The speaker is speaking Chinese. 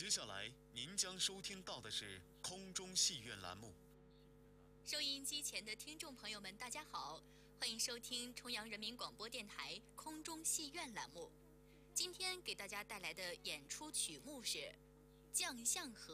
接下来您将收听到的是空中戏院栏目。 收音机前的听众朋友们，大家好，欢迎收听重阳人民广播电台空中戏院栏目。今天给大家带来的演出曲目是《将相和》。